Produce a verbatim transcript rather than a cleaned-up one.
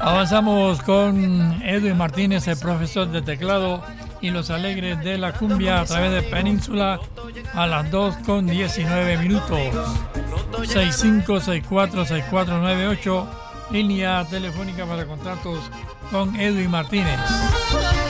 Avanzamos con Edwin Martínez, el profesor de teclado, y los alegres de la cumbia a través de Península a las dos con diecinueve minutos. seis cinco seis cuatro seis cuatro nueve ocho, línea telefónica para contactos con Edwin Martínez.